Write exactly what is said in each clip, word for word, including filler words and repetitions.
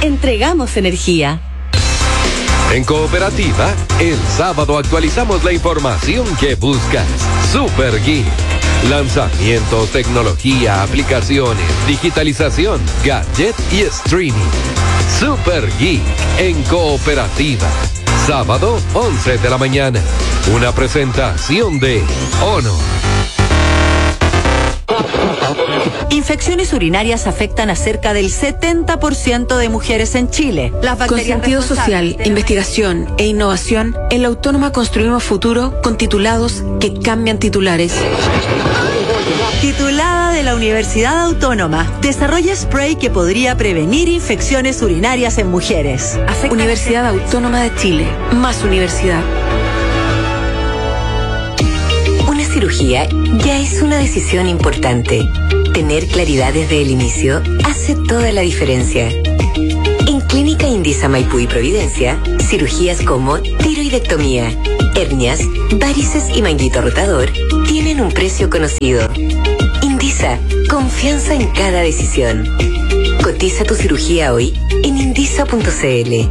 entregamos energía. En Cooperativa, el sábado actualizamos la información que buscas. Super Geek. Lanzamientos, tecnología, aplicaciones, digitalización, gadget y streaming. Super Geek en Cooperativa. Sábado, once de la mañana. Una presentación de Honor. Infecciones urinarias afectan a cerca del setenta por ciento de mujeres en Chile. Las Con sentido social, investigación e innovación, en la Autónoma construimos futuro con titulados que cambian titulares. Titulada de la Universidad Autónoma, desarrolla spray que podría prevenir infecciones urinarias en mujeres. Afecta Universidad Autónoma de Chile, más universidad. Una cirugía ya es una decisión importante. Tener claridad desde el inicio hace toda la diferencia. En Clínica Indisa Maipú y Providencia, cirugías como tiroidectomía, hernias, varices y manguito rotador tienen un precio conocido. Indisa, confianza en cada decisión. Cotiza tu cirugía hoy en indisa punto c l.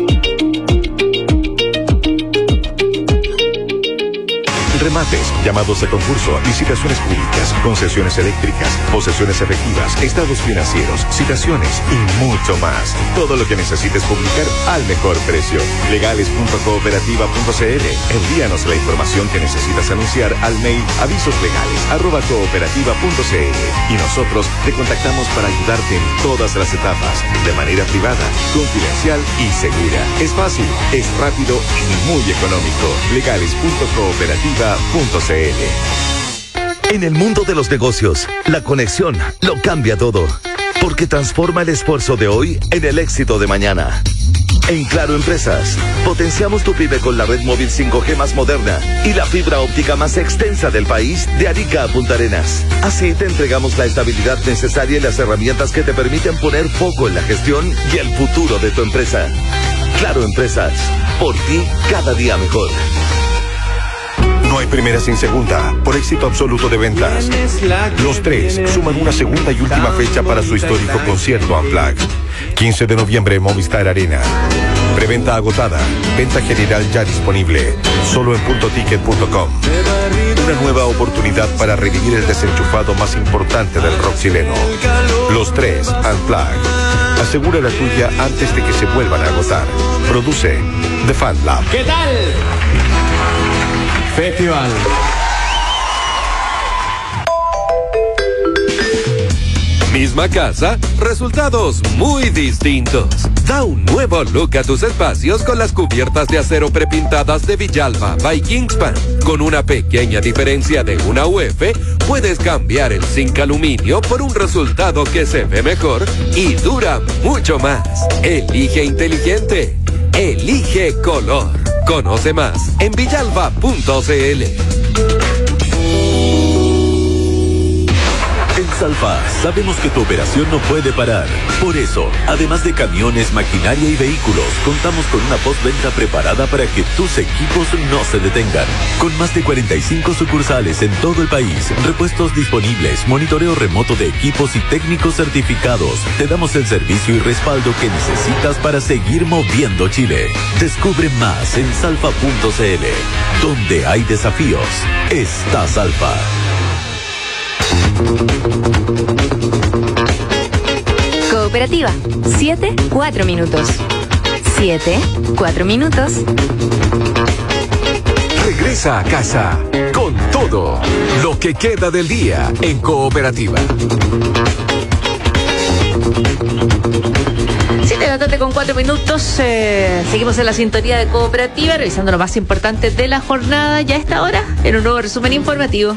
Remates, llamados a concurso, licitaciones públicas, concesiones eléctricas, posesiones efectivas, estados financieros, citaciones y mucho más. Todo lo que necesites publicar al mejor precio. legales punto cooperativa punto c l. Envíanos la información que necesitas anunciar al mail avisoslegales arroba cooperativa punto c l y nosotros te contactamos para ayudarte en todas las etapas, de manera privada, confidencial y segura. Es fácil, es rápido y muy económico. legales punto cooperativa punto c l. En el mundo de los negocios, la conexión lo cambia todo, porque transforma el esfuerzo de hoy en el éxito de mañana. En Claro Empresas, potenciamos tu pyme con la red móvil cinco G más moderna y la fibra óptica más extensa del país, de Arica a Punta Arenas. Así te entregamos la estabilidad necesaria y las herramientas que te permiten poner foco en la gestión y el futuro de tu empresa. Claro Empresas, por ti cada día mejor. No hay primera sin segunda, por éxito absoluto de ventas. Los Tres suman una segunda y última fecha para su histórico concierto Unplugged. quince de noviembre, Movistar Arena. Preventa agotada, venta general ya disponible, solo en punto ticket punto com. Una nueva oportunidad para revivir el desenchufado más importante del rock chileno. Los Tres Unplugged. Asegura la tuya antes de que se vuelvan a agotar. Produce The Fan Lab. ¿Qué tal? Festival. Misma casa, resultados muy distintos. Da un nuevo look a tus espacios con las cubiertas de acero prepintadas de Villalba by Kingspan. Con una pequeña diferencia de una U F, puedes cambiar el zinc aluminio por un resultado que se ve mejor y dura mucho más. Elige inteligente. Elige color. Conoce más en villalba punto c l. En Salva sabemos que tu operación no puede parar. Por eso, además de camiones, maquinaria y vehículos, contamos con una postventa preparada para que tus equipos no se detengan. Con más de cuarenta y cinco sucursales en todo el país, repuestos disponibles, monitoreo remoto de equipos y técnicos certificados, te damos el servicio y respaldo que necesitas para seguir moviendo Chile. Descubre más en salva punto c l. Donde hay desafíos, está Salva. Cooperativa, siete, cuatro minutos. siete, cuatro minutos. Regresa a casa con todo lo que queda del día en Cooperativa. siete de la tarde con cuatro minutos. Eh, seguimos en la sintonía de Cooperativa, revisando lo más importante de la jornada. Ya a esta hora, en un nuevo resumen informativo.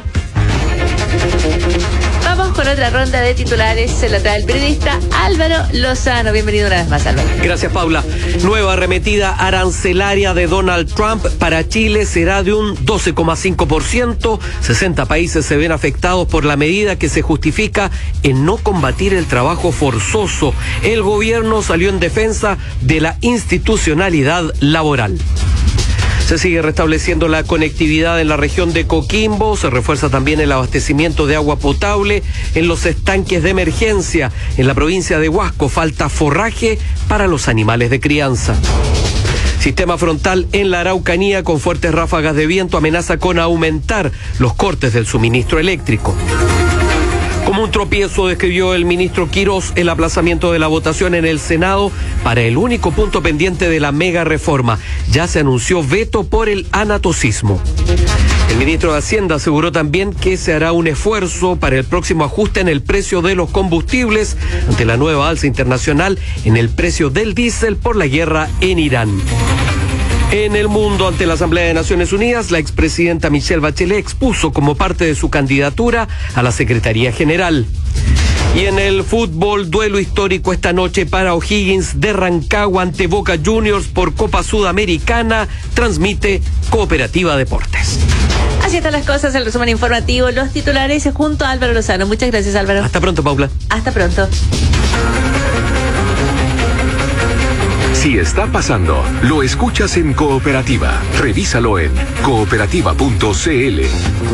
Vamos con otra ronda de titulares. Se la trae el periodista Álvaro Lozano. Bienvenido una vez más, Álvaro. Gracias, Paula. Nueva arremetida arancelaria de Donald Trump para Chile será de un doce coma cinco por ciento. sesenta países se ven afectados por la medida que se justifica en no combatir el trabajo forzoso. El gobierno salió en defensa de la institucionalidad laboral. Se sigue restableciendo la conectividad en la región de Coquimbo, se refuerza también el abastecimiento de agua potable en los estanques de emergencia. En la provincia de Huasco falta forraje para los animales de crianza. Sistema frontal en la Araucanía con fuertes ráfagas de viento amenaza con aumentar los cortes del suministro eléctrico. Como un tropiezo describió el ministro Quirós el aplazamiento de la votación en el Senado para el único punto pendiente de la mega reforma. Ya se anunció veto por el anatocismo. El ministro de Hacienda aseguró también que se hará un esfuerzo para el próximo ajuste en el precio de los combustibles ante la nueva alza internacional en el precio del diésel por la guerra en Irán. En el mundo, ante la Asamblea de Naciones Unidas, la expresidenta Michelle Bachelet expuso como parte de su candidatura a la Secretaría General. Y en el fútbol, duelo histórico esta noche para O'Higgins de Rancagua ante Boca Juniors por Copa Sudamericana, transmite Cooperativa Deportes. Así están las cosas, el resumen informativo, los titulares junto a Álvaro Lozano. Muchas gracias, Álvaro. Hasta pronto, Paula. Hasta pronto. Si está pasando, lo escuchas en Cooperativa. Revísalo en cooperativa punto c l.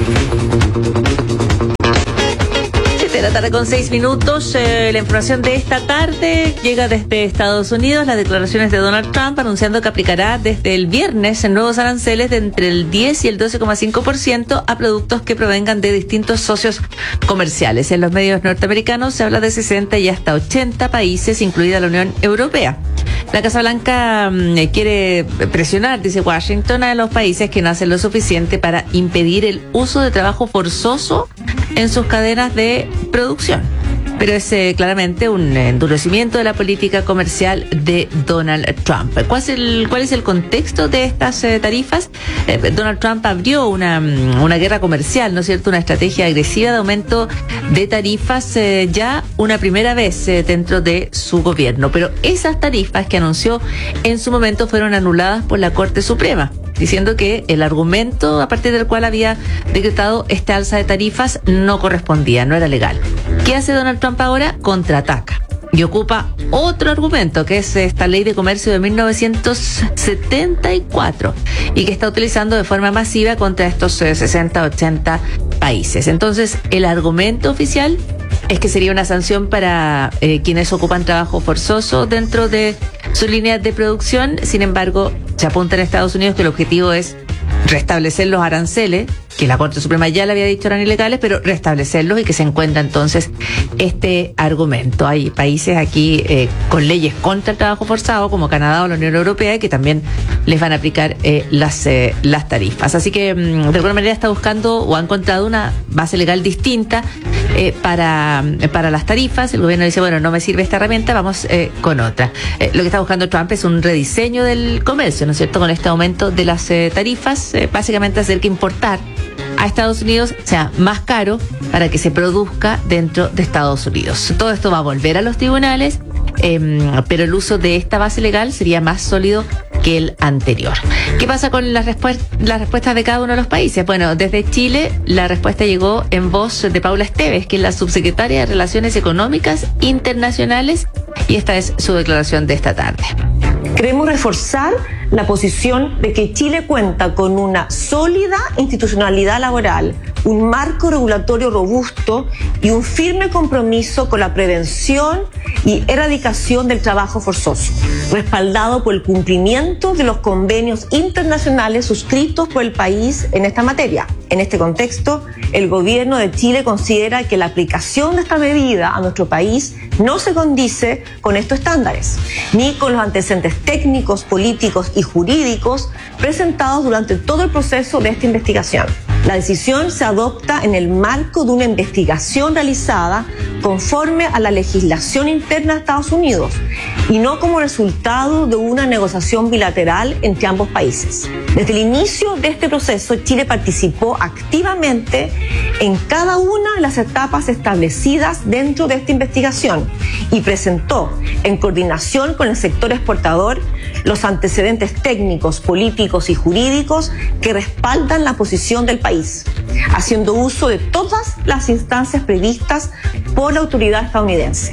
De la tarde con seis minutos, eh, la información de esta tarde llega desde Estados Unidos, las declaraciones de Donald Trump anunciando que aplicará desde el viernes en nuevos aranceles de entre el diez y el doce coma cinco por ciento a productos que provengan de distintos socios comerciales. En los medios norteamericanos se habla de sesenta y hasta ochenta países, incluida la Unión Europea. La Casa Blanca mmm, quiere presionar, dice Washington, a los países que no hacen lo suficiente para impedir el uso de trabajo forzoso en sus cadenas de producción. Pero es eh, claramente un endurecimiento de la política comercial de Donald Trump. ¿Cuál es el, cuál es el contexto de estas eh, tarifas? Eh, Donald Trump abrió una, una guerra comercial, ¿no es cierto? Una estrategia agresiva de aumento de tarifas eh, ya una primera vez eh, dentro de su gobierno. Pero esas tarifas que anunció en su momento fueron anuladas por la Corte Suprema, diciendo que el argumento a partir del cual había decretado esta alza de tarifas no correspondía, no era legal. ¿Qué hace Donald Trump ahora? Contraataca y ocupa otro argumento, que es esta ley de comercio de mil novecientos setenta y cuatro y que está utilizando de forma masiva contra estos sesenta, ochenta países. Entonces, el argumento oficial es que sería una sanción para eh, quienes ocupan trabajo forzoso dentro de sus líneas de producción. Sin embargo, se apunta en Estados Unidos que el objetivo es restablecer los aranceles, que la Corte Suprema ya le había dicho eran ilegales, pero restablecerlos y que se encuentra entonces este argumento. Hay países aquí eh, con leyes contra el trabajo forzado, como Canadá o la Unión Europea, que también les van a aplicar eh, las, eh, las tarifas. Así que mm, de alguna manera está buscando o ha encontrado una base legal distinta eh, para, para las tarifas. El gobierno dice, bueno, no me sirve esta herramienta, vamos eh, con otra. Eh, lo que está buscando Trump es un rediseño del comercio, ¿no es cierto?, con este aumento de las eh, tarifas, eh, básicamente hacer que importar a Estados Unidos sea más caro para que se produzca dentro de Estados Unidos. Todo esto va a volver a los tribunales, eh, pero el uso de esta base legal sería más sólido que el anterior. ¿Qué pasa con las, respu- las respuestas de cada uno de los países? Bueno, desde Chile la respuesta llegó en voz de Paula Esteves, que es la subsecretaria de Relaciones Económicas Internacionales, y esta es su declaración de esta tarde. Queremos reforzar la posición de que Chile cuenta con una sólida institucionalidad laboral, un marco regulatorio robusto y un firme compromiso con la prevención y erradicación del trabajo forzoso, respaldado por el cumplimiento de los convenios internacionales suscritos por el país en esta materia. En este contexto, el gobierno de Chile considera que la aplicación de esta medida a nuestro país no se condice con estos estándares, ni con los antecedentes técnicos, políticos y jurídicos presentados durante todo el proceso de esta investigación. La decisión se adopta en el marco de una investigación realizada conforme a la legislación interna de Estados Unidos y no como resultado de una negociación bilateral entre ambos países. Desde el inicio de este proceso, Chile participó activamente en cada una de las etapas establecidas dentro de esta investigación y presentó, en coordinación con el sector exportador, los antecedentes técnicos, políticos y jurídicos que respaldan la posición del país, haciendo uso de todas las instancias previstas por la autoridad estadounidense.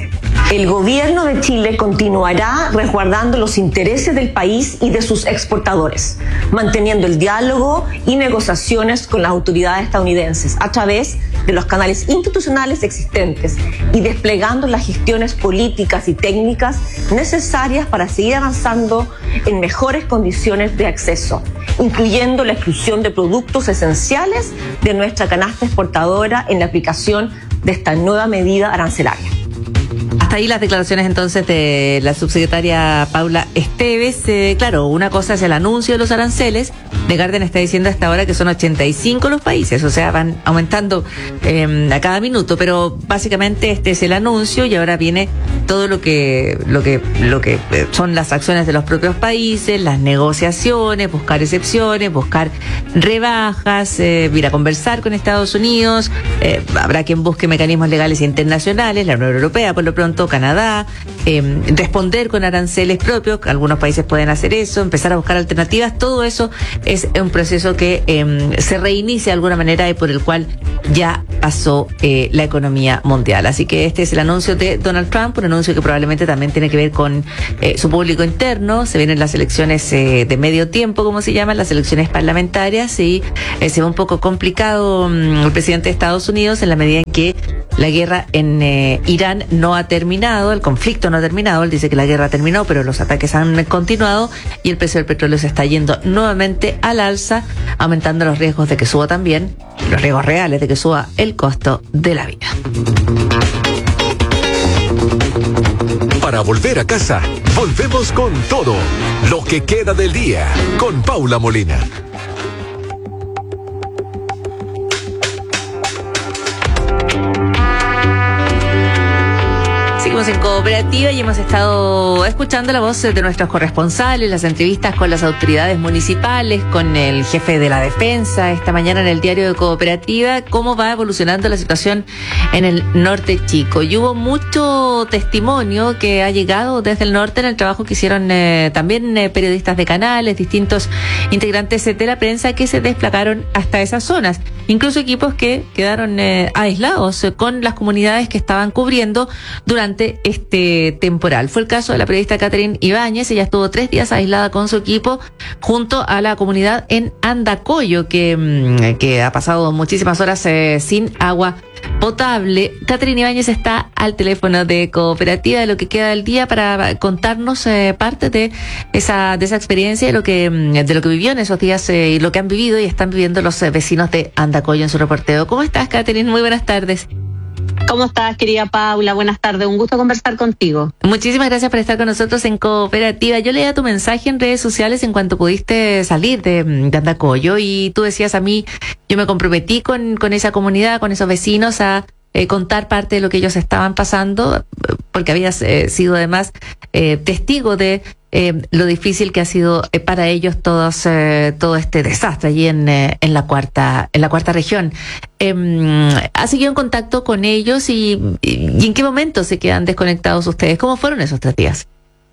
El gobierno de Chile continuará resguardando los intereses del país y de sus exportadores, manteniendo el diálogo y negociaciones con las autoridades estadounidenses a través de los canales institucionales existentes y desplegando las gestiones políticas y técnicas necesarias para seguir avanzando en mejores condiciones de acceso, incluyendo la exclusión de productos esenciales de nuestra canasta exportadora en la aplicación de esta nueva medida arancelaria. Hasta ahí las declaraciones entonces de la subsecretaria Paula Esteves. Eh, claro, una cosa es el anuncio de los aranceles. The Guardian está diciendo hasta ahora que son ochenta y cinco los países, o sea, van aumentando eh, a cada minuto, pero básicamente este es el anuncio y ahora viene todo lo que lo que lo que son las acciones de los propios países, las negociaciones, buscar excepciones, buscar rebajas, eh, ir a conversar con Estados Unidos, eh, habrá quien busque mecanismos legales internacionales, la Unión Europea por lo pronto, Canadá, eh, responder con aranceles propios, algunos países pueden hacer eso, empezar a buscar alternativas, todo eso es un proceso que eh, se reinicia de alguna manera y por el cual ya pasó eh, la economía mundial. Así que este es el anuncio de Donald Trump, un anuncio que probablemente también tiene que ver con eh, su público interno. Se vienen las elecciones eh, de medio tiempo, como se llaman, las elecciones parlamentarias, y eh, se ve un poco complicado um, el presidente de Estados Unidos en la medida en que la guerra en eh, Irán no ha terminado, el conflicto no ha terminado. Él dice que la guerra terminó, pero los ataques han continuado y el precio del petróleo se está yendo nuevamente al alza, aumentando los riesgos de que suba también, los riesgos reales de que suba el costo de la vida. Para volver a casa, volvemos con todo lo que queda del día con Paula Molina. Seguimos en Cooperativa y hemos estado escuchando la voz de nuestros corresponsales, las entrevistas con las autoridades municipales, con el jefe de la defensa, esta mañana en el diario de Cooperativa, cómo va evolucionando la situación en el norte chico. Y hubo mucho testimonio que ha llegado desde el norte en el trabajo que hicieron eh, también eh, periodistas de canales, distintos integrantes de la prensa que se desplazaron hasta esas zonas. Incluso equipos que quedaron eh, aislados eh, con las comunidades que estaban cubriendo durante este temporal. Fue el caso de la periodista Catherine Ibáñez. Ella estuvo tres días aislada con su equipo junto a la comunidad en Andacollo, que, que ha pasado muchísimas horas eh, sin agua potable. Catherine Ibáñez está al teléfono de Cooperativa de lo que queda del día para contarnos eh, parte de esa de esa experiencia, de lo que de lo que vivió en esos días eh, y lo que han vivido y están viviendo los eh, vecinos de Andacollo en su reporteo. ¿Cómo estás, Catherine? Muy buenas tardes. ¿Cómo estás, querida Paula? Buenas tardes, un gusto conversar contigo. Muchísimas gracias por estar con nosotros en Cooperativa. Yo leía tu mensaje en redes sociales en cuanto pudiste salir de, de Andacollo y tú decías a mí, yo me comprometí con, con esa comunidad, con esos vecinos a eh, contar parte de lo que ellos estaban pasando, porque habías eh, sido además eh, testigo de Eh, lo difícil que ha sido eh, para ellos todos eh, todo este desastre allí en eh, en la cuarta en la cuarta región. Eh, ¿Has seguido en contacto con ellos y, y, y en qué momento se quedan desconectados ustedes? ¿Cómo fueron esos tres días?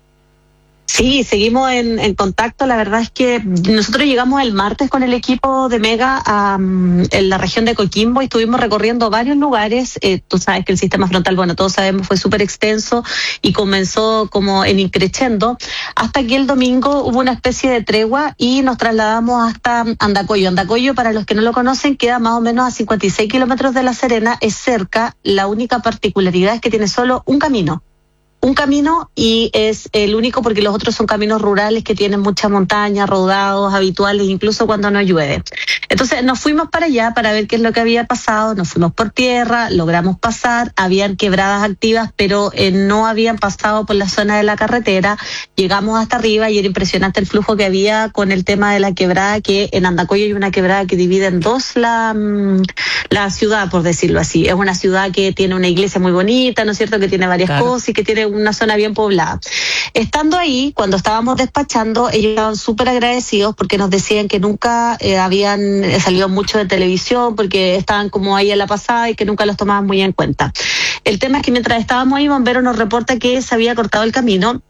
Sí, seguimos en, en contacto. La verdad es que nosotros llegamos el martes con el equipo de Mega a, um, en la región de Coquimbo y estuvimos recorriendo varios lugares. Eh, tú sabes que el sistema frontal, bueno, todos sabemos, fue súper extenso y comenzó como en increchendo, hasta que el domingo hubo una especie de tregua y nos trasladamos hasta Andacollo. Andacollo, para los que no lo conocen, queda más o menos a cincuenta y seis kilómetros de La Serena, es cerca. La única particularidad es que tiene solo un camino. Un camino y es el único porque los otros son caminos rurales que tienen mucha montaña, rodados habituales, incluso cuando no llueve. Entonces nos fuimos para allá para ver qué es lo que había pasado, nos fuimos por tierra, logramos pasar, habían quebradas activas, pero eh, no habían pasado por la zona de la carretera, llegamos hasta arriba y era impresionante el flujo que había con el tema de la quebrada, que en Andacollo hay una quebrada que divide en dos la, la ciudad, por decirlo así. Es una ciudad que tiene una iglesia muy bonita, ¿no es cierto?, que tiene varias claro. cosas y que tiene una zona bien poblada. Estando ahí, cuando estábamos despachando, ellos estaban súper agradecidos porque nos decían que nunca eh, habían salido mucho de televisión, porque estaban como ahí a la pasada y que nunca los tomaban muy en cuenta. El tema es que mientras estábamos ahí, Bombero nos reporta que se había cortado el camino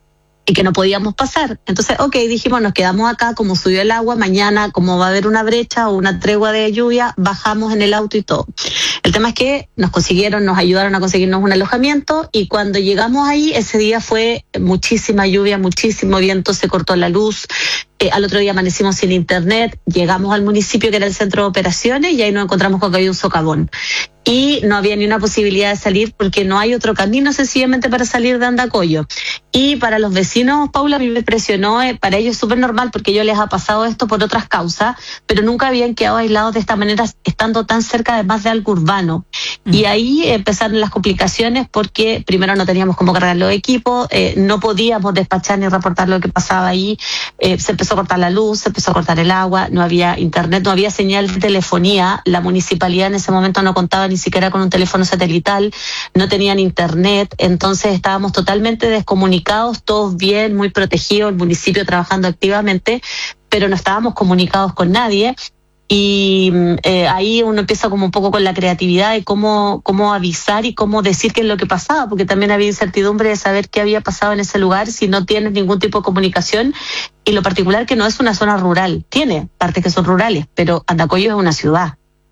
y que no podíamos pasar. Entonces, ok, dijimos, nos quedamos acá, como subió el agua, mañana, como va a haber una brecha o una tregua de lluvia, bajamos en el auto y todo. El tema es que nos consiguieron, nos ayudaron a conseguirnos un alojamiento, y cuando llegamos ahí, ese día fue muchísima lluvia, muchísimo viento, se cortó la luz. Eh, al otro día amanecimos sin internet, llegamos al municipio que era el centro de operaciones y ahí nos encontramos con que había un socavón. Y no había ni una posibilidad de salir porque no hay otro camino sencillamente para salir de Andacollo. Y para los vecinos, Paula, a mí me impresionó, eh, para ellos es súper normal porque ellos les ha pasado esto por otras causas, pero nunca habían quedado aislados de esta manera estando tan cerca además de algo urbano. Mm. Y ahí empezaron las complicaciones porque primero no teníamos cómo cargar los equipos, eh, no podíamos despachar ni reportar lo que pasaba ahí, eh, se empezó a cortar la luz, se empezó a cortar el agua, no había internet, no había señal de telefonía, la municipalidad en ese momento no contaba ni siquiera con un teléfono satelital, no tenían internet, entonces estábamos totalmente descomunicados, todos bien, muy protegidos, el municipio trabajando activamente, pero no estábamos comunicados con nadie. Y eh, ahí uno empieza como un poco con la creatividad de cómo, cómo avisar y cómo decir qué es lo que pasaba, porque también había incertidumbre de saber qué había pasado en ese lugar si no tienes ningún tipo de comunicación. Y lo particular que no es una zona rural, tiene partes que son rurales, pero Andacollo es una ciudad.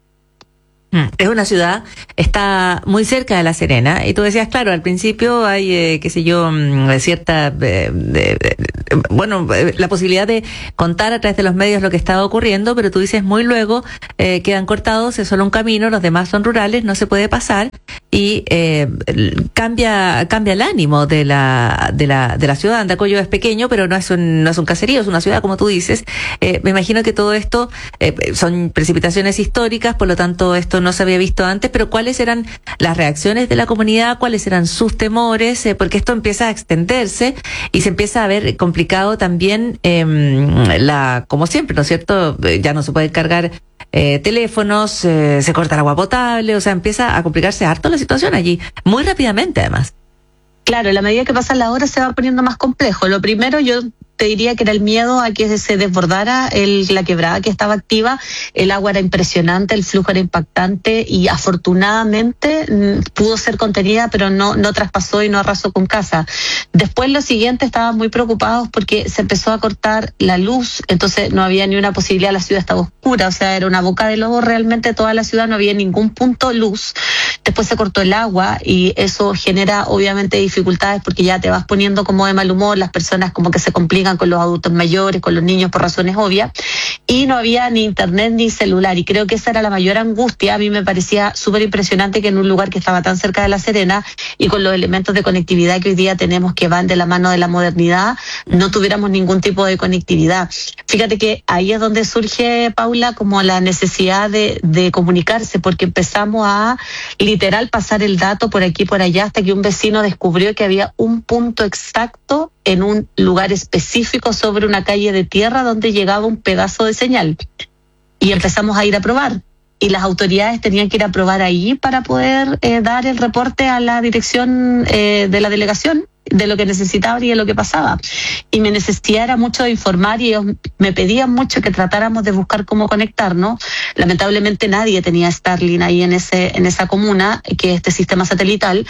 Es una ciudad, está muy cerca de La Serena, y tú decías, claro, al principio hay, eh, qué sé yo, cierta, eh, de, de, bueno, la posibilidad de contar a través de los medios lo que estaba ocurriendo, pero tú dices muy luego eh, quedan cortados, es solo un camino, los demás son rurales, no se puede pasar, y eh, cambia cambia el ánimo de la de la de la ciudad. Andacollo es pequeño, pero no es un no es un caserío, es una ciudad, como tú dices. Eh, me imagino que todo esto eh, son precipitaciones históricas, por lo tanto esto no se había visto antes, pero ¿cuáles eran las reacciones de la comunidad? ¿Cuáles eran sus temores? Eh, porque esto empieza a extenderse y se empieza a ver complicado también, eh, la como siempre, ¿no es cierto? Ya no se pueden cargar eh, teléfonos, eh, se corta el agua potable, o sea, empieza a complicarse harto la situación allí, muy rápidamente además. Claro, a la medida que pasan las horas se va poniendo más complejo. Lo primero, yo te diría que era el miedo a que se desbordara el, la quebrada que estaba activa. El agua era impresionante, el flujo era impactante y afortunadamente m, pudo ser contenida, pero no, no traspasó y no arrasó con casa. Después lo siguiente, estaban muy preocupados porque se empezó a cortar la luz, entonces no había ni una posibilidad, la ciudad estaba oscura, o sea, era una boca de lobo realmente toda la ciudad, no había ningún punto luz. Después se cortó el agua y eso genera obviamente dificultades porque ya te vas poniendo como de mal humor, las personas como que se complican con los adultos mayores, con los niños por razones obvias, y no había ni internet ni celular, y creo que esa era la mayor angustia. A mí me parecía súper impresionante que en un lugar que estaba tan cerca de La Serena y con los elementos de conectividad que hoy día tenemos que van de la mano de la modernidad, no tuviéramos ningún tipo de conectividad. Fíjate que ahí es donde surge, Paula, como la necesidad de, de comunicarse, porque empezamos a literal pasar el dato por aquí y por allá hasta que un vecino descubrió que había un punto exacto en un lugar específico sobre una calle de tierra donde llegaba un pedazo de señal. Y empezamos a ir a probar. Y las autoridades tenían que ir a probar ahí para poder eh, dar el reporte a la dirección eh, de la delegación de lo que necesitaban y de lo que pasaba. Y mi necesidad era mucho de informar y ellos me pedían mucho que tratáramos de buscar cómo conectarnos. Lamentablemente nadie tenía Starlink ahí en ese en esa comuna, que es este sistema satelital.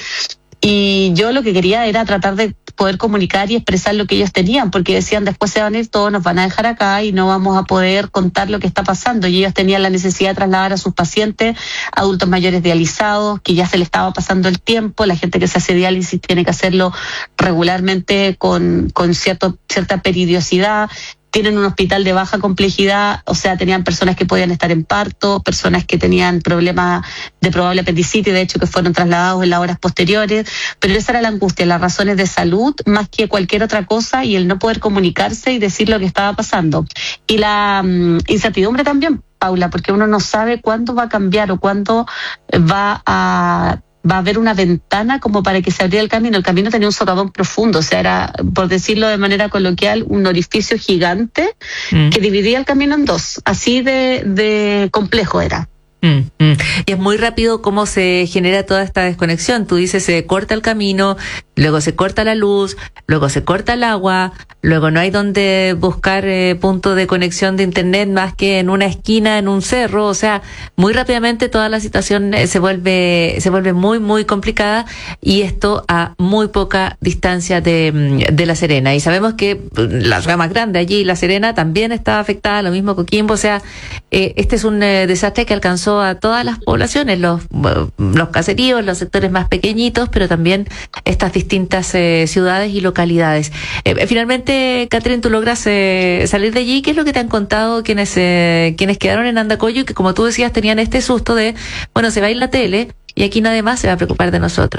Y yo lo que quería era tratar de poder comunicar y expresar lo que ellos tenían, porque decían, después se van a ir todos, nos van a dejar acá y no vamos a poder contar lo que está pasando. Y ellos tenían la necesidad de trasladar a sus pacientes, adultos mayores dializados, que ya se les estaba pasando el tiempo, la gente que se hace diálisis tiene que hacerlo regularmente con, con cierto, cierta periodicidad. Tienen un hospital de baja complejidad, o sea, tenían personas que podían estar en parto, personas que tenían problemas de probable apendicitis, de hecho que fueron trasladados en las horas posteriores, pero esa era la angustia, las razones de salud más que cualquier otra cosa, y el no poder comunicarse y decir lo que estaba pasando. Y la um, incertidumbre también, Paula, porque uno no sabe cuándo va a cambiar o cuándo va a... va a haber una ventana como para que se abriera el camino. El camino tenía un socavón profundo, o sea, era, por decirlo de manera coloquial, un orificio gigante mm. que dividía el camino en dos. Así de, de complejo era. Mm, mm. Y es muy rápido cómo se genera toda esta desconexión. Tú dices, se corta el camino, luego se corta la luz, luego se corta el agua, luego no hay donde buscar eh, punto de conexión de internet más que en una esquina, en un cerro. O sea, muy rápidamente toda la situación eh, se vuelve se vuelve muy, muy complicada, y esto a muy poca distancia de, de La Serena. Y sabemos que la ciudad más grande allí, La Serena, también está afectada, lo mismo Coquimbo. O sea, eh, este es un eh, desastre que alcanzó a todas las poblaciones, los, los caseríos, los sectores más pequeñitos, pero también estas distintas eh, ciudades y localidades. Eh, finalmente, Catherine, tú logras eh, salir de allí. ¿Qué es lo que te han contado quienes eh, quienes quedaron en Andacollo y que, como tú decías, tenían este susto de, bueno, se va a ir la tele y aquí nadie más se va a preocupar de nosotros?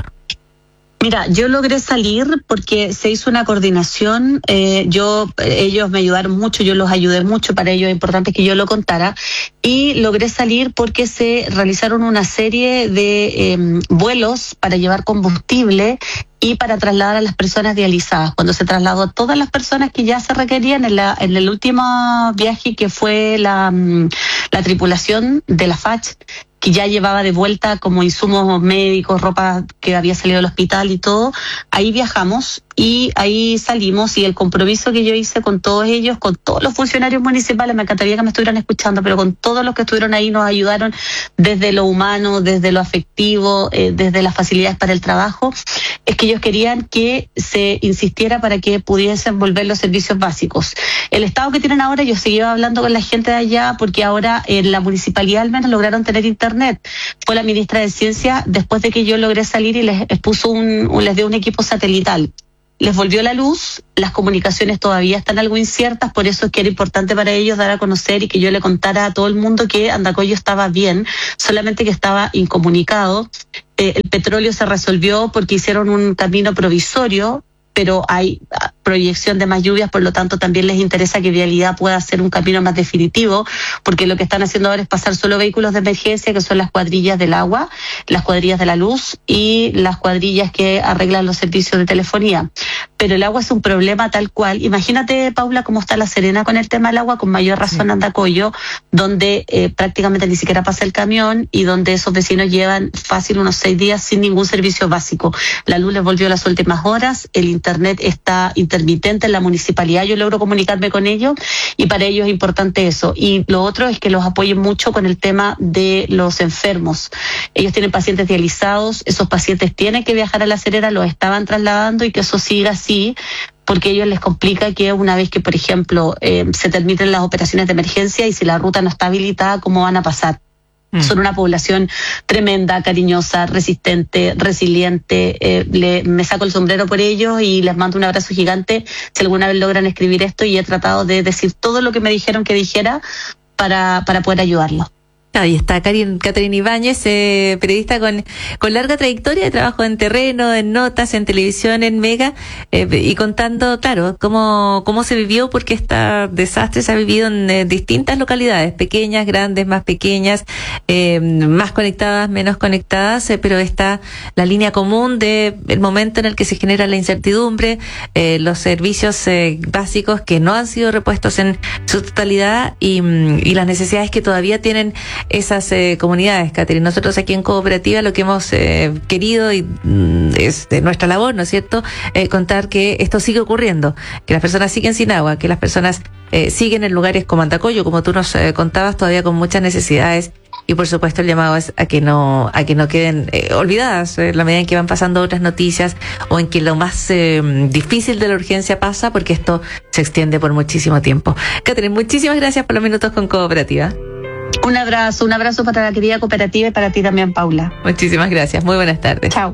Mira, yo logré salir porque se hizo una coordinación, eh, yo, ellos me ayudaron mucho, yo los ayudé mucho, para ellos es importante que yo lo contara, y logré salir porque se realizaron una serie de eh, vuelos para llevar combustible y para trasladar a las personas dializadas. Cuando se trasladó a todas las personas que ya se requerían en, la, en el último viaje, que fue la, la tripulación de la F A C H, que ya llevaba de vuelta como insumos médicos, ropa que había salido del hospital y todo, ahí viajamos y ahí salimos, y el compromiso que yo hice con todos ellos, con todos los funcionarios municipales, me encantaría que me estuvieran escuchando, pero con todos los que estuvieron ahí nos ayudaron desde lo humano, desde lo afectivo, eh, desde las facilidades para el trabajo, es que ellos querían que se insistiera para que pudiesen volver los servicios básicos. El estado que tienen ahora, yo seguía hablando con la gente de allá, porque ahora en la municipalidad al menos lograron tener internet. Fue la ministra de Ciencia, después de que yo logré salir, y les puso un, un les dio un equipo satelital. Les volvió la luz, las comunicaciones todavía están algo inciertas, por eso es que era importante para ellos dar a conocer y que yo le contara a todo el mundo que Andacollo estaba bien, solamente que estaba incomunicado. Eh, el petróleo se resolvió porque hicieron un camino provisorio, pero hay proyección de más lluvias, por lo tanto también les interesa que Vialidad pueda hacer un camino más definitivo, porque lo que están haciendo ahora es pasar solo vehículos de emergencia, que son las cuadrillas del agua, las cuadrillas de la luz y las cuadrillas que arreglan los servicios de telefonía. Pero el agua es un problema tal cual. Imagínate, Paula, cómo está La Serena con el tema del agua, con mayor razón Andacollo, donde eh, prácticamente ni siquiera pasa el camión y donde esos vecinos llevan fácil unos seis días sin ningún servicio básico. La luz les volvió las últimas horas, el internet está intermitente en la municipalidad, yo logro comunicarme con ellos y para ellos es importante eso. Y lo otro es que los apoyen mucho con el tema de los enfermos. Ellos tienen pacientes dializados, esos pacientes tienen que viajar a La Serena, los estaban trasladando, y que eso siga así, porque a ellos les complica que una vez que, por ejemplo, eh, se terminen las operaciones de emergencia y si la ruta no está habilitada, ¿cómo van a pasar? Mm. Son una población tremenda, cariñosa, resistente, resiliente. Eh, le, me saco el sombrero por ellos y les mando un abrazo gigante si alguna vez logran escribir esto, y he tratado de decir todo lo que me dijeron que dijera para, para poder ayudarlos. Ahí está Catherine Ibáñez, eh, periodista con, con larga trayectoria de trabajo en terreno, en notas, en televisión, en Mega, eh, y contando, claro, cómo, cómo se vivió, porque este desastre se ha vivido en eh, distintas localidades, pequeñas, grandes, más pequeñas, eh, más conectadas, menos conectadas, eh, pero está la línea común de el momento en el que se genera la incertidumbre, eh, los servicios eh, básicos que no han sido repuestos en su totalidad, y, y las necesidades que todavía tienen esas eh, comunidades, Catherine. Nosotros aquí en Cooperativa lo que hemos eh, querido, y mm, es de nuestra labor, ¿no es cierto?, eh, contar que esto sigue ocurriendo, que las personas siguen sin agua, que las personas eh, siguen en lugares como Andacollo, como tú nos eh, contabas, todavía con muchas necesidades, y por supuesto el llamado es a que no a que no queden eh, olvidadas en eh, la medida en que van pasando otras noticias, o en que lo más eh, difícil de la urgencia pasa, porque esto se extiende por muchísimo tiempo. Catherine, muchísimas gracias por los minutos con Cooperativa. Un abrazo, un abrazo para la querida Cooperativa y para ti también, Paula. Muchísimas gracias, muy buenas tardes. Chao.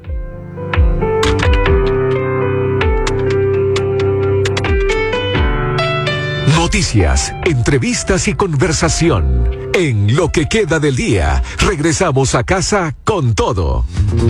Noticias, entrevistas y conversación. En Lo que queda del día, regresamos a casa con todo.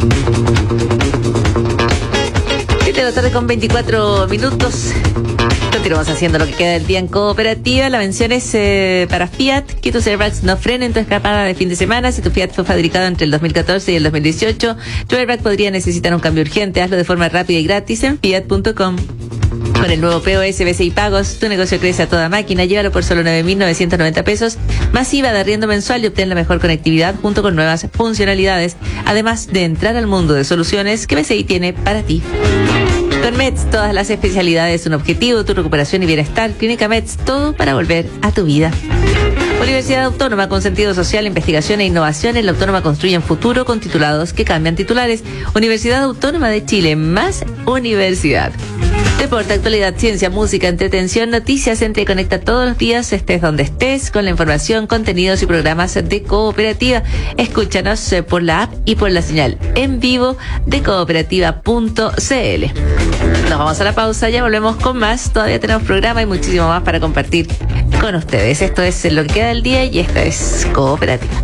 siete de la tarde con veinticuatro minutos. Continuamos haciendo lo que queda del día en Cooperativa. La mención es eh, para Fiat, que tus airbags no frenen tu escapada de fin de semana. Si tu Fiat fue fabricado entre el dos mil catorce y el dos mil dieciocho, tu airbag podría necesitar un cambio urgente. Hazlo de forma rápida y gratis en fiat punto com. Con el nuevo P O S B C I Pagos, tu negocio crece a toda máquina. Llévalo por solo nueve mil novecientos noventa pesos, más I V A de arriendo mensual y obtén la mejor conectividad junto con nuevas funcionalidades, además de entrar al mundo de soluciones que B C I tiene para ti. Con Meds, todas las especialidades, un objetivo, tu recuperación y bienestar. Clínica Meds, todo para volver a tu vida. Universidad Autónoma con sentido social, investigación e innovación. En la Autónoma construyen futuro con titulados que cambian titulares. Universidad Autónoma de Chile, más universidad. Deporte, actualidad, ciencia, música, entretención, noticias. Entre y conecta todos los días, estés donde estés, con la información, contenidos y programas de Cooperativa. Escúchanos por la app y por la señal en vivo de cooperativa punto c l. Nos vamos a la pausa, ya volvemos con más. Todavía tenemos programa y muchísimo más para compartir con ustedes. Esto es Lo que queda del día y esta es Cooperativa.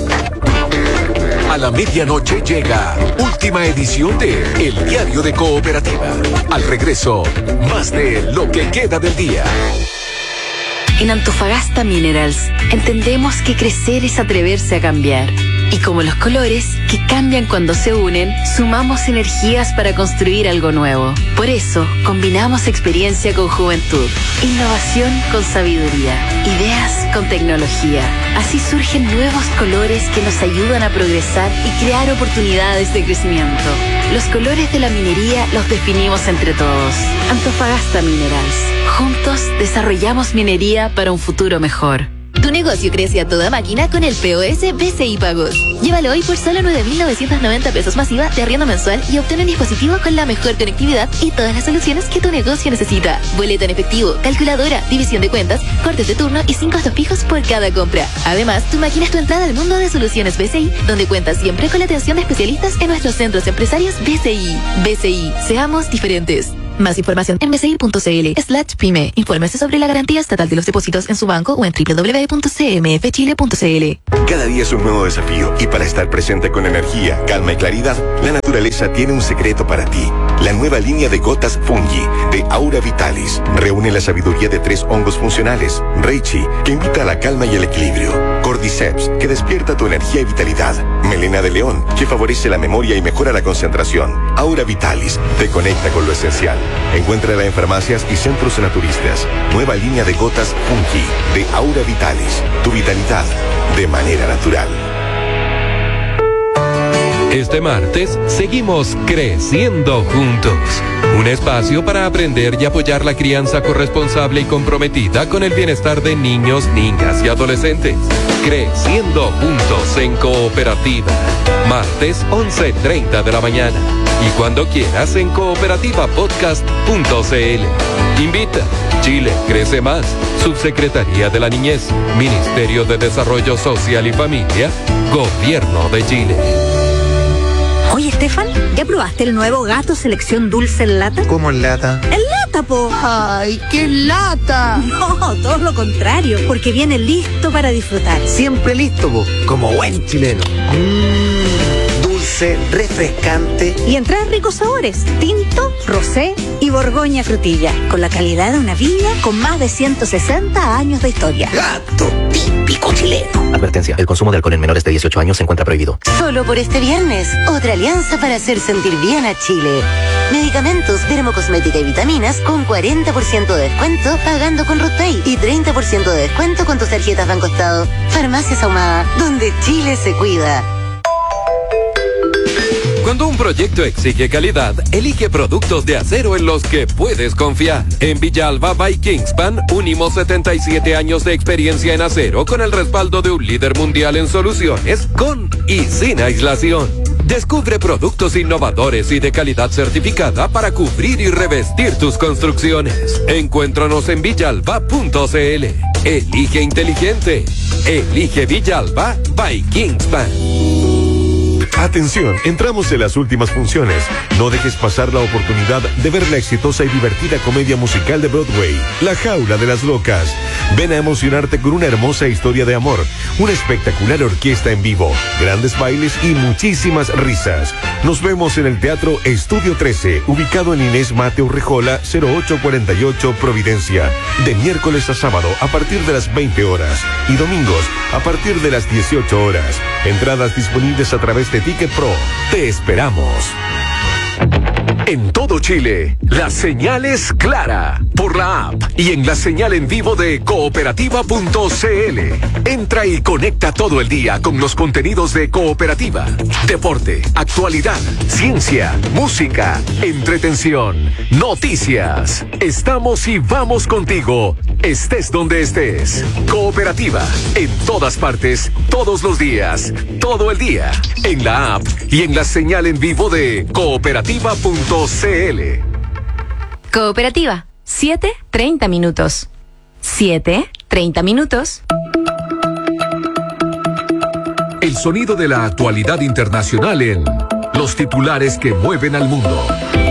A la medianoche llega última edición de El Diario de Cooperativa. Al regreso, más de Lo que queda del día. En Antofagasta Minerals entendemos que crecer es atreverse a cambiar. Y como los colores, que cambian cuando se unen, sumamos energías para construir algo nuevo. Por eso, combinamos experiencia con juventud, innovación con sabiduría, ideas con tecnología. Así surgen nuevos colores que nos ayudan a progresar y crear oportunidades de crecimiento. Los colores de la minería los definimos entre todos. Antofagasta Minerals. Juntos desarrollamos minería para un futuro mejor. Tu negocio crece a toda máquina con el P O S B C I Pagos. Llévalo hoy por solo nueve mil novecientos noventa pesos más I V A de arriendo mensual y obtén un dispositivo con la mejor conectividad y todas las soluciones que tu negocio necesita. Boleta en efectivo, calculadora, división de cuentas, cortes de turno y sin costos fijos por cada compra. Además, tu máquina es tu entrada al mundo de soluciones B C I, donde cuentas siempre con la atención de especialistas en nuestros centros empresarios B C I. B C I, seamos diferentes. Más información en bci.cl slash pyme. Infórmese sobre la garantía estatal de los depósitos en su banco o en doble u doble u doble u punto c m f chile punto c l. Cada día es un nuevo desafío y para estar presente con energía, calma y claridad, la naturaleza tiene un secreto para ti. La nueva línea de gotas Fungi de Aura Vitalis reúne la sabiduría de tres hongos funcionales. Reishi, que invita a la calma y el equilibrio. Cordyceps, que despierta tu energía y vitalidad. Melena de león, que favorece la memoria y mejora la concentración. Aura Vitalis te conecta con lo esencial. Encuéntrala en farmacias y centros naturistas. Nueva línea de gotas Fungi de Aura Vitalis. Tu vitalidad de manera natural. Este martes seguimos creciendo juntos. Un espacio para aprender y apoyar la crianza corresponsable y comprometida con el bienestar de niños, niñas y adolescentes. Creciendo juntos en Cooperativa. Martes once treinta de la mañana. Y cuando quieras en cooperativa podcast punto c l. Invita. Chile crece más. Subsecretaría de la Niñez. Ministerio de Desarrollo Social y Familia. Gobierno de Chile. Oye, Estefan, ¿ya probaste el nuevo Gato Selección Dulce en lata? ¿Cómo en lata? ¡En lata, po! ¡Ay, qué lata! No, todo lo contrario, porque viene listo para disfrutar. Siempre listo, po, como buen chileno. Mmm, dulce, refrescante. Y en tres ricos sabores, tinto, rosé y borgoña frutilla, con la calidad de una viña con más de ciento sesenta años de historia. Gato típico chileno. Advertencia, el consumo de alcohol en menores de dieciocho años se encuentra prohibido. Solo por este viernes, otra alianza para hacer sentir bien a Chile. Medicamentos, dermocosmética y vitaminas con cuarenta por ciento de descuento pagando con RootPay y treinta por ciento de descuento con tus tarjetas Banco Estado. Farmacias Ahumada, donde Chile se cuida. Cuando un proyecto exige calidad, elige productos de acero en los que puedes confiar. En Villalba by Kingspan, unimos setenta y siete años de experiencia en acero con el respaldo de un líder mundial en soluciones, con y sin aislación. Descubre productos innovadores y de calidad certificada para cubrir y revestir tus construcciones. Encuéntranos en villalba punto c l. Elige inteligente. Elige Villalba by Kingspan. Atención, entramos en las últimas funciones. No dejes pasar la oportunidad de ver la exitosa y divertida comedia musical de Broadway, La Jaula de las Locas. Ven a emocionarte con una hermosa historia de amor, una espectacular orquesta en vivo, grandes bailes y muchísimas risas. Nos vemos en el Teatro Estudio trece, ubicado en Inés Mateo Rejola, cero ocho cuarenta y ocho, Providencia, de miércoles a sábado a partir de las veinte horas y domingos a partir de las dieciocho horas. Entradas disponibles a través de Ticket Pro. Te esperamos. En todo Chile, la señal es clara por la app y en la señal en vivo de cooperativa punto c l. Entra y conecta todo el día con los contenidos de Cooperativa. Deporte, actualidad, ciencia, música, entretención, noticias. Estamos y vamos contigo, estés donde estés. Cooperativa, en todas partes, todos los días, todo el día. En la app y en la señal en vivo de cooperativa punto c l. Cooperativa, siete treinta minutos. siete treinta minutos. El sonido de la actualidad internacional en los titulares que mueven al mundo.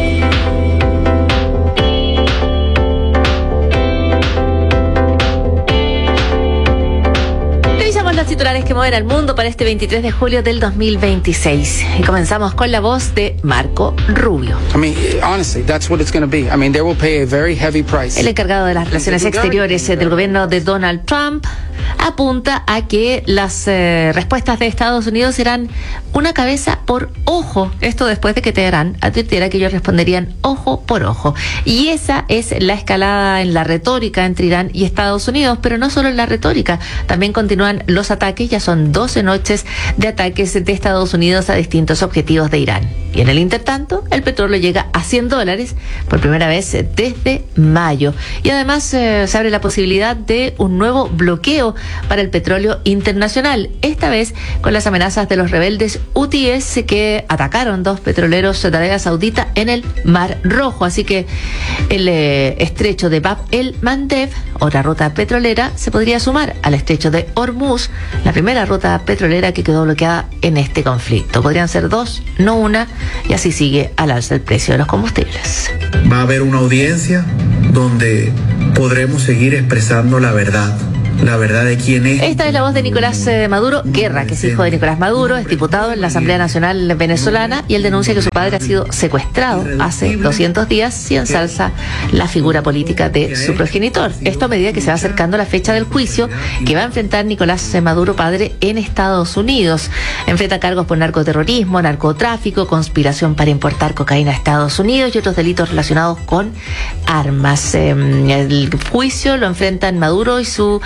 Los titulares que mueven al mundo para este veintitrés de julio del dos mil veintiséis. Y comenzamos con la voz de Marco Rubio. I mean, honestly, that's what it's going to be. I mean, they will pay a very heavy price. El encargado de las relaciones exteriores del gobierno de Donald Trump apunta a que las eh, respuestas de Estados Unidos serán una cabeza por ojo. Esto después de que Teherán advirtiera que ellos responderían ojo por ojo. Y esa es la escalada en la retórica entre Irán y Estados Unidos, pero no solo en la retórica, también continúan los ataques. Ya son doce noches de ataques de Estados Unidos a distintos objetivos de Irán. Y en el intertanto, el petróleo llega a cien dólares por primera vez desde mayo. Y además eh, se abre la posibilidad de un nuevo bloqueo para el petróleo internacional, esta vez con las amenazas de los rebeldes hutíes que atacaron dos petroleros de Arabia Saudita en el Mar Rojo. Así que el eh, estrecho de Bab el Mandeb, otra ruta petrolera, se podría sumar al estrecho de Hormuz, la primera ruta petrolera que quedó bloqueada en este conflicto. Podrían ser dos, no una, y así sigue al alza el precio de los combustibles. Va a haber una audiencia donde podremos seguir expresando la verdad. La verdad de quién es. Esta es la voz de Nicolás eh, Maduro Guerra, que es hijo de Nicolás Maduro, es diputado en la Asamblea Nacional Venezolana, y él denuncia que su padre ha sido secuestrado hace doscientos días y ensalza la figura política de su progenitor. Esto a medida que se va acercando la fecha del juicio que va a enfrentar Nicolás Maduro padre en Estados Unidos. Enfrenta cargos por narcoterrorismo, narcotráfico, conspiración para importar cocaína a Estados Unidos y otros delitos relacionados con armas. Eh, el juicio lo enfrentan Maduro y su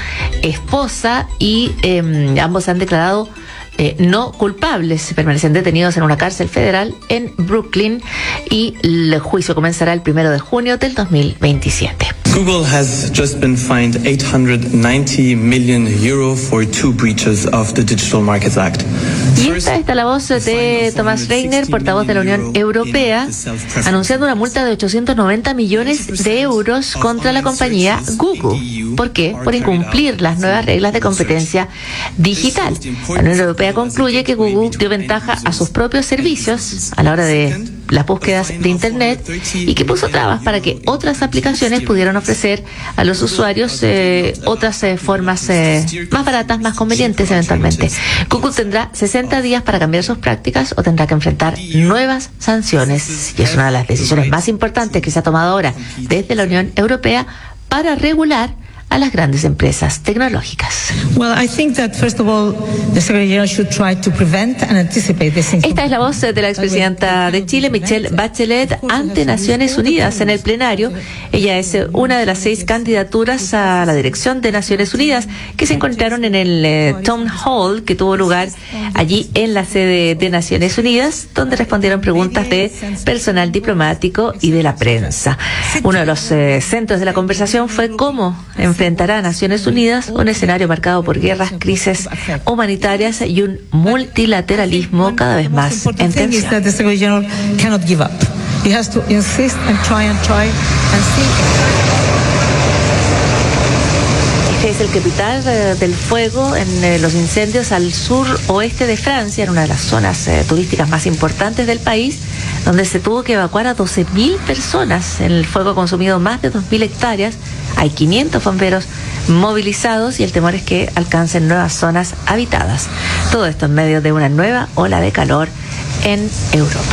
esposa y eh, ambos han declarado eh, no culpables. Permanecen detenidos en una cárcel federal en Brooklyn y el juicio comenzará el primero de junio del dos mil veintisiete. Google has just been fined eight hundred ninety million euro for two breaches of the Digital Markets Act. Y esta está la voz de Thomas Reiner, portavoz de la Unión Europea, anunciando una multa de ochocientos noventa millones de euros contra la compañía Google. ¿Por qué? Por incumplir las nuevas reglas de competencia digital. La Unión Europea concluye que Google dio ventaja a sus propios servicios a la hora de las búsquedas de Internet y que puso trabas para que otras aplicaciones pudieran ofrecer a los usuarios eh, otras eh, formas eh, más baratas, más convenientes eventualmente. Google tendrá sesenta días para cambiar sus prácticas o tendrá que enfrentar nuevas sanciones, y es una de las decisiones más importantes que se ha tomado ahora desde la Unión Europea para regular a las grandes empresas tecnológicas. Esta es la voz de la expresidenta de Chile, Michelle Bachelet, ante Naciones Unidas en el plenario. Ella es una de las seis candidaturas a la dirección de Naciones Unidas que se encontraron en el eh, Town Hall que tuvo lugar allí en la sede de Naciones Unidas, donde respondieron preguntas de personal diplomático y de la prensa. Uno de los eh, centros de la conversación fue cómo enfrentará a Naciones Unidas un escenario marcado por guerras, crisis humanitarias y un multilateralismo cada vez más en tensión. Este es el capital eh, del fuego en eh, los incendios al sur oeste de Francia, en una de las zonas eh, turísticas más importantes del país, donde se tuvo que evacuar a doce mil personas. El fuego ha consumido más de dos mil hectáreas. Hay quinientos bomberos movilizados y el temor es que alcancen nuevas zonas habitadas. Todo esto en medio de una nueva ola de calor en Europa.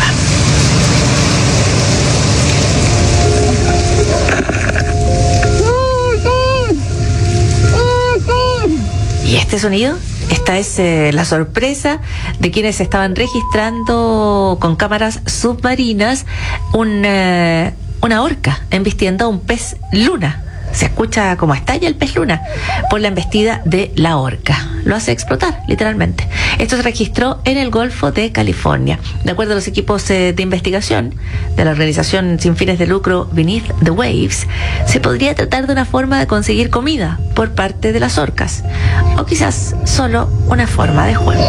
Y este sonido Esta es eh, la sorpresa de quienes estaban registrando con cámaras submarinas un, eh, una orca embistiendo a un pez luna. Se escucha como estalla el pez luna por la embestida de la orca. Lo hace explotar, literalmente. Esto se registró en el Golfo de California. De acuerdo a los equipos eh, de investigación de la organización sin fines de lucro Beneath the Waves, se podría tratar de una forma de conseguir comida por parte de las orcas. O quizás solo una forma de juego.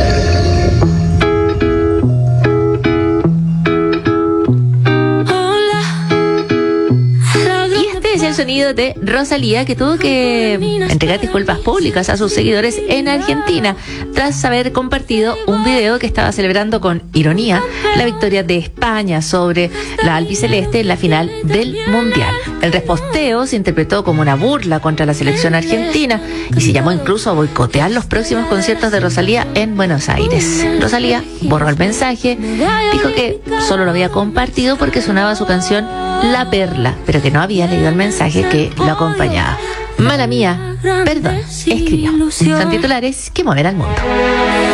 El sonido de Rosalía, que tuvo que entregar disculpas públicas a sus seguidores en Argentina tras haber compartido un video que estaba celebrando con ironía la victoria de España sobre la albiceleste en la final del Mundial. El reposteo se interpretó como una burla contra la selección argentina y se llamó incluso a boicotear los próximos conciertos de Rosalía en Buenos Aires. Rosalía borró el mensaje, dijo que solo lo había compartido porque sonaba su canción La Perla, pero que no había leído el mensaje que lo acompañaba. Mala mía, perdón, escribió. Son titulares que mueven al mundo.